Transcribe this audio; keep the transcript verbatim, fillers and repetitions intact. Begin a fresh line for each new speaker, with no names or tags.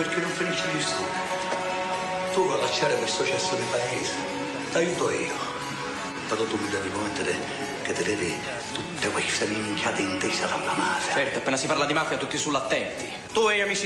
perché non finisci di studio. Tu vuoi lasciare questo cesso di paese, t'aiuto io. Però tu mi devi promettere che te levi tutte queste minchiate intese dalla madre.
Certo, appena si parla di mafia tutti sull'attenti. Tu e gli amici